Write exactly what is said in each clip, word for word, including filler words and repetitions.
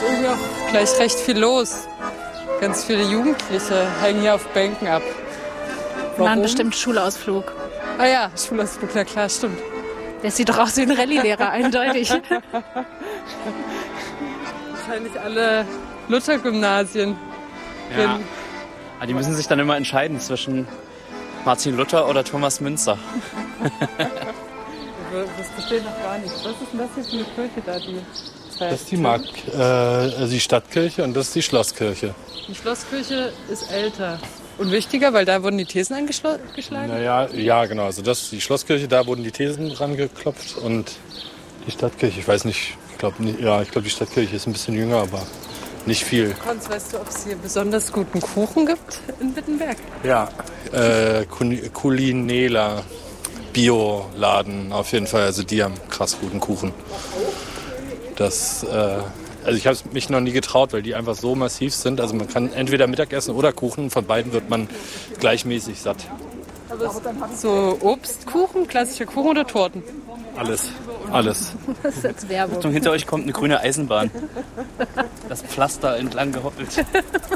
irgendwie auch gleich recht viel los. Ganz viele Jugendliche hängen hier auf Bänken ab. War ein bestimmt Schulausflug. Ah ja, Schulausflug, na klar, stimmt. Der sieht doch aus wie ein Rallye-Lehrer, eindeutig. Wahrscheinlich alle Luther-Gymnasien. Ja. Ah, die müssen sich dann immer entscheiden zwischen Martin Luther oder Thomas Münzer. Das verstehe noch gar nicht. Was ist denn das hier für eine Kirche da? Die das ist die Mark, äh, die Stadtkirche und das ist die Schlosskirche. Die Schlosskirche ist älter und wichtiger, weil da wurden die Thesen angeschlagen? Naja, ja, genau. Also das die Schlosskirche, da wurden die Thesen rangeklopft und die Stadtkirche, ich weiß nicht, ich glaube, ja, ich glaube, die Stadtkirche ist ein bisschen jünger, aber nicht viel. Konz, weißt du, ob es hier besonders guten Kuchen gibt in Wittenberg? Ja, äh, Culinela, Bioladen auf jeden Fall. Also die haben krass guten Kuchen. Das, äh, also ich habe mich noch nie getraut, weil die einfach so massiv sind. Also man kann entweder Mittagessen oder Kuchen. Von beiden wird man gleichmäßig satt. So Obstkuchen, klassische Kuchen oder Torten? Alles, alles. Das ist jetzt Werbung. Und hinter euch kommt eine grüne Eisenbahn. Das Pflaster entlang gehoppelt.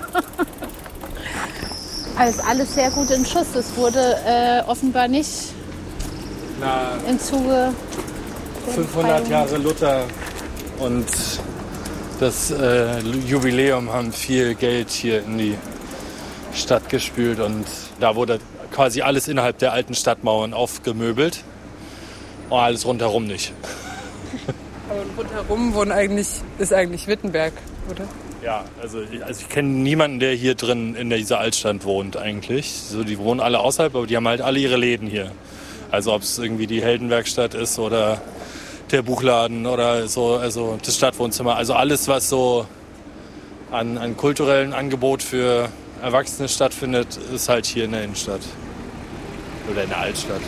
Also alles sehr gut in Schuss. Es wurde äh, offenbar nicht Na, im Zuge fünfhundert Jahre Luther und das äh, Jubiläum haben viel Geld hier in die Stadt gespült und da wurde quasi alles innerhalb der alten Stadtmauern aufgemöbelt und alles rundherum nicht. Und rundherum wohnen eigentlich, ist eigentlich Wittenberg, oder? Ja, also, also ich kenne niemanden, der hier drin in dieser Altstadt wohnt eigentlich. So, die wohnen alle außerhalb, aber die haben halt alle ihre Läden hier. Also ob es irgendwie die Heldenwerkstatt ist oder der Buchladen oder so, also das Stadtwohnzimmer. Also alles, was so an, an kulturellen Angebot für Erwachsene stattfindet, ist halt hier in der Innenstadt oder in der Altstadt.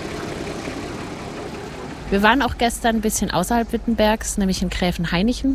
Wir waren auch gestern ein bisschen außerhalb Wittenbergs, nämlich in Gräfenhainichen,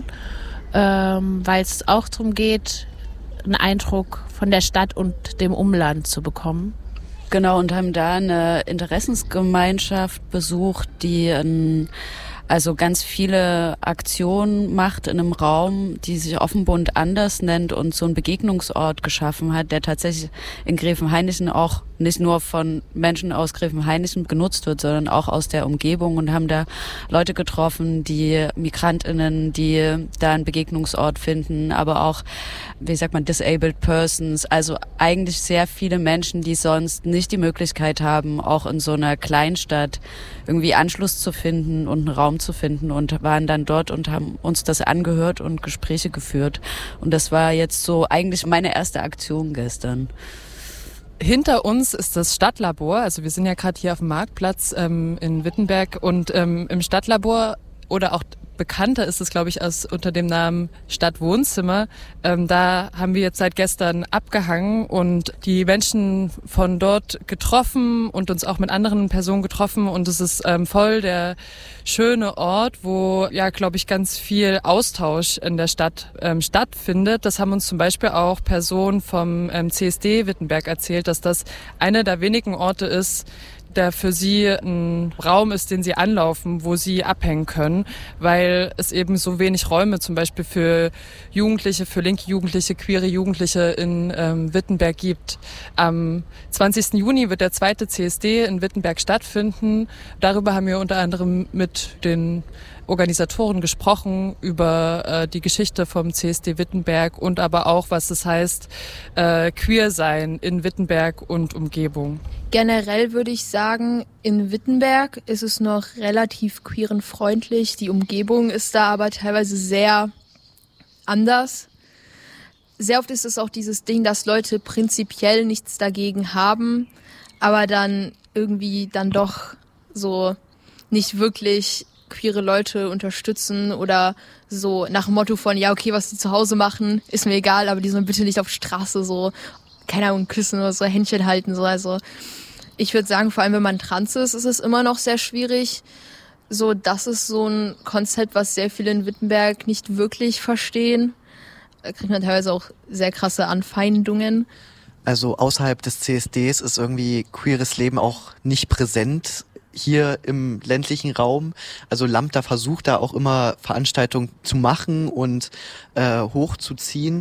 ähm, weil es auch darum geht, einen Eindruck von der Stadt und dem Umland zu bekommen. Genau, und haben da eine Interessensgemeinschaft besucht, die ein, also ganz viele Aktionen macht in einem Raum, die sich Offenbund anders nennt und so einen Begegnungsort geschaffen hat, der tatsächlich in Gräfenhainichen auch nicht nur von Menschen aus Gräfenhainichen genutzt wird, sondern auch aus der Umgebung und haben da Leute getroffen, die MigrantInnen, die da einen Begegnungsort finden, aber auch, wie sagt man, disabled persons, also eigentlich sehr viele Menschen, die sonst nicht die Möglichkeit haben, auch in so einer Kleinstadt irgendwie Anschluss zu finden und einen Raum zu finden und waren dann dort und haben uns das angehört und Gespräche geführt. Und das war jetzt so eigentlich meine erste Aktion gestern. Hinter uns ist das Stadtlabor, also wir sind ja gerade hier auf dem Marktplatz ähm, in Wittenberg und ähm, im Stadtlabor oder auch bekannter ist es, glaube ich, als unter dem Namen Stadtwohnzimmer. Ähm, da haben wir jetzt seit gestern abgehangen und die Menschen von dort getroffen und uns auch mit anderen Personen getroffen und es ist ähm, voll der schöne Ort, wo, ja, glaube ich, ganz viel Austausch in der Stadt ähm, stattfindet. Das haben uns zum Beispiel auch Personen vom ähm, C S D Wittenberg erzählt, dass das einer der wenigen Orte ist, der für sie ein Raum ist, den sie anlaufen, wo sie abhängen können, weil es eben so wenig Räume zum Beispiel für Jugendliche, für linke Jugendliche, queere Jugendliche in ähm, Wittenberg gibt. Am zwanzigsten Juni wird der zweite C S D in Wittenberg stattfinden. Darüber haben wir unter anderem mit den Organisatoren gesprochen über äh, die Geschichte vom C S D Wittenberg und aber auch, was es heißt, äh, queer sein in Wittenberg und Umgebung. Generell würde ich sagen, in Wittenberg ist es noch relativ queerenfreundlich. Die Umgebung ist da aber teilweise sehr anders. Sehr oft ist es auch dieses Ding, dass Leute prinzipiell nichts dagegen haben, aber dann irgendwie dann doch so nicht wirklich queere Leute unterstützen oder so nach dem Motto von, ja, okay, was die zu Hause machen, ist mir egal, aber die sollen bitte nicht auf Straße so, keine Ahnung, küssen oder so, Händchen halten, so. Also ich würde sagen, vor allem wenn man trans ist, ist es immer noch sehr schwierig. So, das ist so ein Konzept, was sehr viele in Wittenberg nicht wirklich verstehen. Da kriegt man teilweise auch sehr krasse Anfeindungen. Also außerhalb des C S Ds ist irgendwie queeres Leben auch nicht präsent hier im ländlichen Raum. Also Lambda versucht da auch immer Veranstaltungen zu machen und äh, hochzuziehen.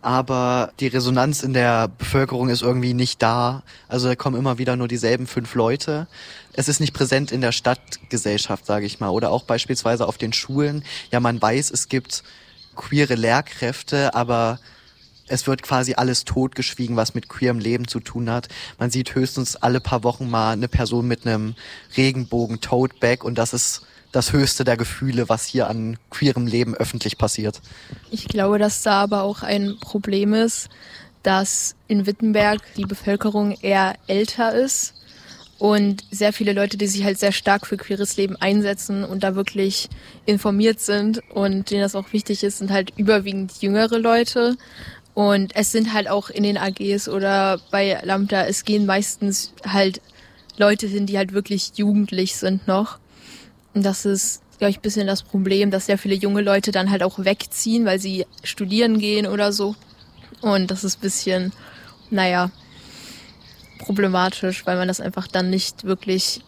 Aber die Resonanz in der Bevölkerung ist irgendwie nicht da. Also da kommen immer wieder nur dieselben fünf Leute. Es ist nicht präsent in der Stadtgesellschaft, sage ich mal. Oder auch beispielsweise auf den Schulen. Ja, man weiß, es gibt queere Lehrkräfte, aber es wird quasi alles totgeschwiegen, was mit queerem Leben zu tun hat. Man sieht höchstens alle paar Wochen mal eine Person mit einem Regenbogen-Tote-Bag und das ist das höchste der Gefühle, was hier an queerem Leben öffentlich passiert. Ich glaube, dass da aber auch ein Problem ist, dass in Wittenberg die Bevölkerung eher älter ist und sehr viele Leute, die sich halt sehr stark für queeres Leben einsetzen und da wirklich informiert sind und denen das auch wichtig ist, sind halt überwiegend jüngere Leute. Und es sind halt auch in den A Gs oder bei Lambda, es gehen meistens halt Leute hin, die halt wirklich jugendlich sind noch. Und das ist, glaube ich, ein bisschen das Problem, dass sehr viele junge Leute dann halt auch wegziehen, weil sie studieren gehen oder so. Und das ist ein bisschen, naja, problematisch, weil man das einfach dann nicht wirklich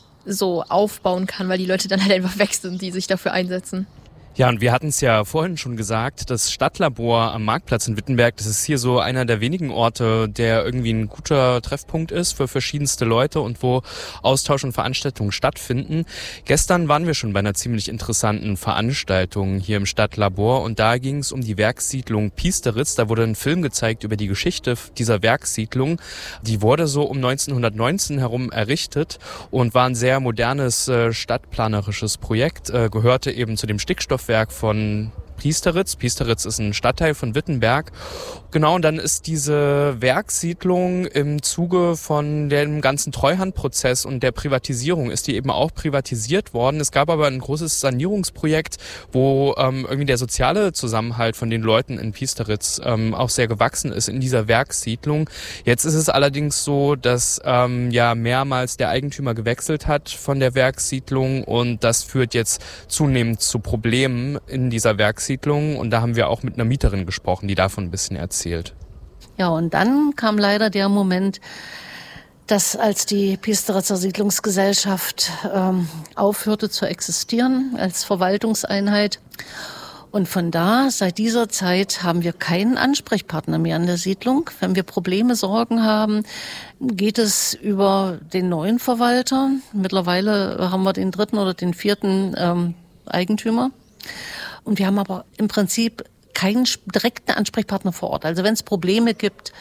so aufbauen kann, weil die Leute dann halt einfach weg sind, die sich dafür einsetzen. Ja, und wir hatten es ja vorhin schon gesagt, das Stadtlabor am Marktplatz in Wittenberg, das ist hier so einer der wenigen Orte, der irgendwie ein guter Treffpunkt ist für verschiedenste Leute und wo Austausch und Veranstaltungen stattfinden. Gestern waren wir schon bei einer ziemlich interessanten Veranstaltung hier im Stadtlabor und da ging es um die Werkssiedlung Piesteritz. Da wurde ein Film gezeigt über die Geschichte dieser Werkssiedlung. Die wurde so um neunzehnhundertneunzehn herum errichtet und war ein sehr modernes äh, stadtplanerisches Projekt, äh, gehörte eben zu dem Stickstoff Werk von Piesteritz. Piesteritz ist ein Stadtteil von Wittenberg. Genau, und dann ist diese Werkssiedlung im Zuge von dem ganzen Treuhandprozess und der Privatisierung ist die eben auch privatisiert worden. Es gab aber ein großes Sanierungsprojekt, wo ähm, irgendwie der soziale Zusammenhalt von den Leuten in Piesteritz ähm, auch sehr gewachsen ist in dieser Werkssiedlung. Jetzt ist es allerdings so, dass ähm, ja mehrmals der Eigentümer gewechselt hat von der Werkssiedlung und das führt jetzt zunehmend zu Problemen in dieser Werkssiedlung. Und da haben wir auch mit einer Mieterin gesprochen, die davon ein bisschen erzählt. Ja, und dann kam leider der Moment, dass als die Piesteritzer Siedlungsgesellschaft ähm, aufhörte zu existieren als Verwaltungseinheit. Und von da, seit dieser Zeit, haben wir keinen Ansprechpartner mehr an der Siedlung. Wenn wir Probleme, Sorgen haben, geht es über den neuen Verwalter. Mittlerweile haben wir den dritten oder den vierten ähm, Eigentümer. Und wir haben aber im Prinzip keinen direkten Ansprechpartner vor Ort. Also wenn es Probleme gibt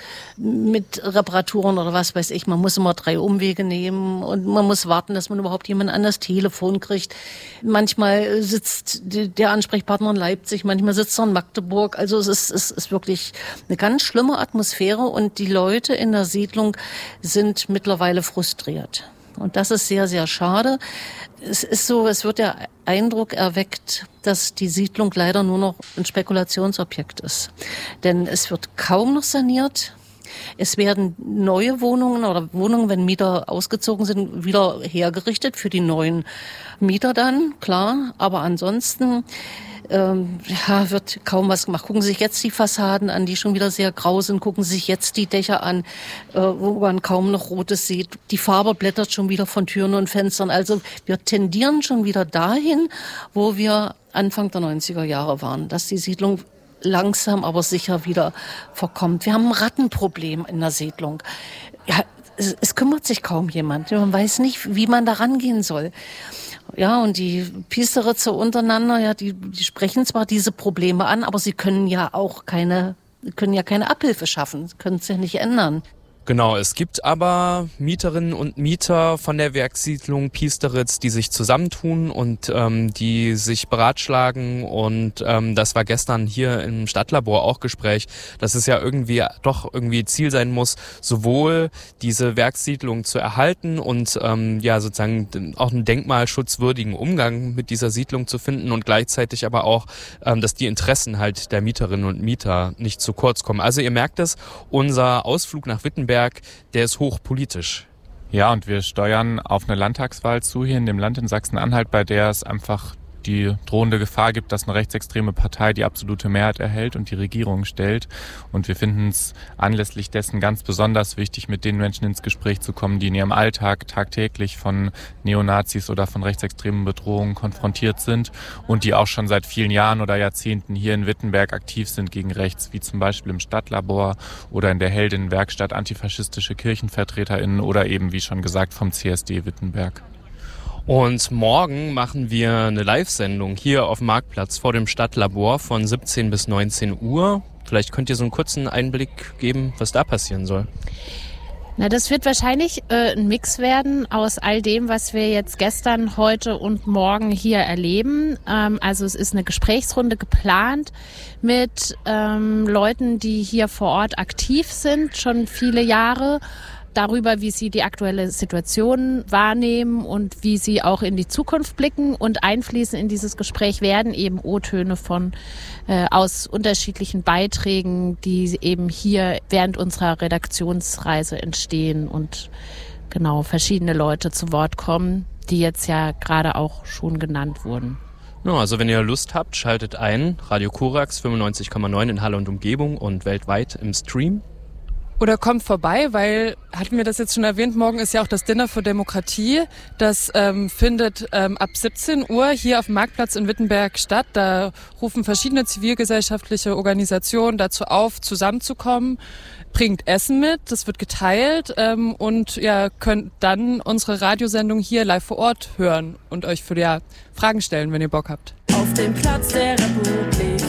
mit Reparaturen oder was weiß ich, man muss immer drei Umwege nehmen und man muss warten, dass man überhaupt jemanden an das Telefon kriegt. Manchmal sitzt der Ansprechpartner in Leipzig, manchmal sitzt er in Magdeburg. Also es ist, es ist wirklich eine ganz schlimme Atmosphäre und die Leute in der Siedlung sind mittlerweile frustriert. Und das ist sehr, sehr schade. Es ist so, es wird der Eindruck erweckt, dass die Siedlung leider nur noch ein Spekulationsobjekt ist. Denn es wird kaum noch saniert. Es werden neue Wohnungen oder Wohnungen, wenn Mieter ausgezogen sind, wieder hergerichtet für die neuen Mieter dann, klar. Aber ansonsten ähm, ja, wird kaum was gemacht. Gucken Sie sich jetzt die Fassaden an, die schon wieder sehr grau sind. Gucken Sie sich jetzt die Dächer an, äh, wo man kaum noch Rotes sieht. Die Farbe blättert schon wieder von Türen und Fenstern. Also wir tendieren schon wieder dahin, wo wir Anfang der neunziger Jahre waren, dass die Siedlung langsam, aber sicher wieder verkommt. Wir haben ein Rattenproblem in der Siedlung. Ja, es, es kümmert sich kaum jemand. Man weiß nicht, wie man da rangehen soll. Ja, und die Piesteritzer untereinander, ja, die, die sprechen zwar diese Probleme an, aber sie können ja auch keine, können ja keine Abhilfe schaffen. Sie können es ja nicht ändern. Genau, es gibt aber Mieterinnen und Mieter von der Werkssiedlung Piesteritz, die sich zusammentun und ähm, die sich beratschlagen und ähm, das war gestern hier im Stadtlabor auch Gespräch, dass es ja irgendwie doch irgendwie Ziel sein muss, sowohl diese Werkssiedlung zu erhalten und ähm, ja sozusagen auch einen denkmalschutzwürdigen Umgang mit dieser Siedlung zu finden und gleichzeitig aber auch, ähm, dass die Interessen halt der Mieterinnen und Mieter nicht zu kurz kommen. Also ihr merkt es, unser Ausflug nach Wittenberg, der ist hochpolitisch. Ja, und wir steuern auf eine Landtagswahl zu hier in dem Land in Sachsen-Anhalt, bei der es einfach die drohende Gefahr gibt, dass eine rechtsextreme Partei die absolute Mehrheit erhält und die Regierung stellt. Und wir finden es anlässlich dessen ganz besonders wichtig, mit den Menschen ins Gespräch zu kommen, die in ihrem Alltag tagtäglich von Neonazis oder von rechtsextremen Bedrohungen konfrontiert sind und die auch schon seit vielen Jahren oder Jahrzehnten hier in Wittenberg aktiv sind gegen rechts, wie zum Beispiel im Stadtlabor oder in der Heldinnenwerkstatt antifaschistische KirchenvertreterInnen oder eben, wie schon gesagt, vom C S D Wittenberg. Und morgen machen wir eine Live-Sendung hier auf dem Marktplatz vor dem Stadtlabor von siebzehn bis neunzehn Uhr. Vielleicht könnt ihr so einen kurzen Einblick geben, was da passieren soll. Na, das wird wahrscheinlich äh, ein Mix werden aus all dem, was wir jetzt gestern, heute und morgen hier erleben. Ähm, also es ist eine Gesprächsrunde geplant mit ähm, Leuten, die hier vor Ort aktiv sind, schon viele Jahre, darüber, wie sie die aktuelle Situation wahrnehmen und wie sie auch in die Zukunft blicken. Und einfließen in dieses Gespräch werden eben O-Töne von äh, aus unterschiedlichen Beiträgen, die eben hier während unserer Redaktionsreise entstehen und genau verschiedene Leute zu Wort kommen, die jetzt ja gerade auch schon genannt wurden. Ja, also wenn ihr Lust habt, schaltet ein. Radio Korax fünfundneunzig Komma neun in Halle und Umgebung und weltweit im Stream. Oder kommt vorbei, weil, hatten wir das jetzt schon erwähnt, morgen ist ja auch das Dinner für Demokratie. Das ähm, findet ähm, ab siebzehn Uhr hier auf dem Marktplatz in Wittenberg statt. Da rufen verschiedene zivilgesellschaftliche Organisationen dazu auf, zusammenzukommen. Bringt Essen mit, das wird geteilt ähm, und ihr könnt dann unsere Radiosendung hier live vor Ort hören und euch für ja, Fragen stellen, wenn ihr Bock habt. Auf dem Platz der Republik.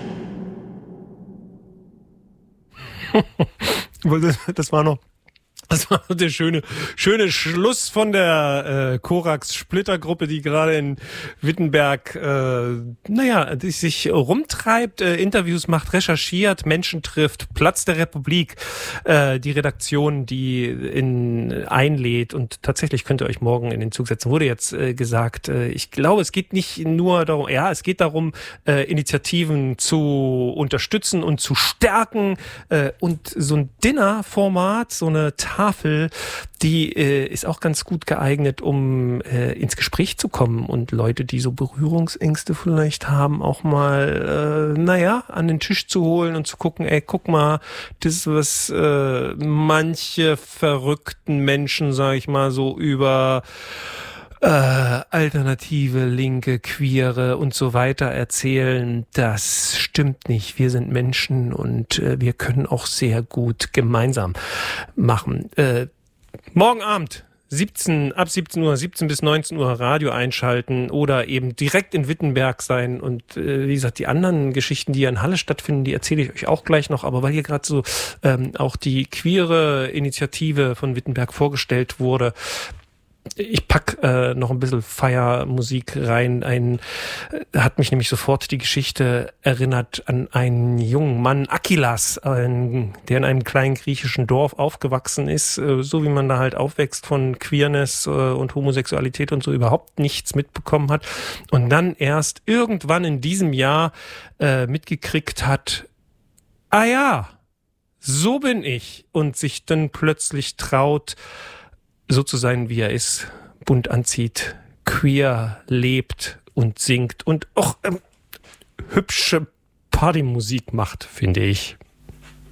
Das war noch, das war der schöne, schöne Schluss von der äh, Korax-Splittergruppe, die gerade in Wittenberg, äh, naja, die sich rumtreibt, äh, Interviews macht, recherchiert, Menschen trifft, Platz der Republik, äh, die Redaktion, die in einlädt und tatsächlich könnt ihr euch morgen in den Zug setzen. Wurde jetzt äh, gesagt, äh, ich glaube, es geht nicht nur darum, ja, es geht darum, äh, Initiativen zu unterstützen und zu stärken äh, und so ein Dinner-Format, so eine Tafel, die äh, ist auch ganz gut geeignet, um äh, ins Gespräch zu kommen und Leute, die so Berührungsängste vielleicht haben, auch mal, äh, naja, an den Tisch zu holen und zu gucken, ey, guck mal, das ist was äh, manche verrückten Menschen, sag ich mal, so über äh, alternative, linke, queere und so weiter erzählen, das stimmt nicht. Wir sind Menschen und äh, wir können auch sehr gut gemeinsam machen. Äh, morgen Abend siebzehn, ab siebzehn Uhr, siebzehn bis neunzehn Uhr Radio einschalten oder eben direkt in Wittenberg sein und äh, wie gesagt, die anderen Geschichten, die ja in Halle stattfinden, die erzähle ich euch auch gleich noch, aber weil hier gerade so ähm, auch die queere Initiative von Wittenberg vorgestellt wurde, ich pack äh, noch ein bisschen Feiermusik rein. Ein äh, hat mich nämlich sofort die Geschichte erinnert an einen jungen Mann, Akilas, ein, der in einem kleinen griechischen Dorf aufgewachsen ist, äh, so wie man da halt aufwächst, von Queerness äh, und Homosexualität und so überhaupt nichts mitbekommen hat und dann erst irgendwann in diesem Jahr äh, mitgekriegt hat, ah ja, so bin ich, und sich dann plötzlich traut, so zu sein, wie er ist, bunt anzieht, queer lebt und singt und auch ähm, hübsche Partymusik macht, finde ich.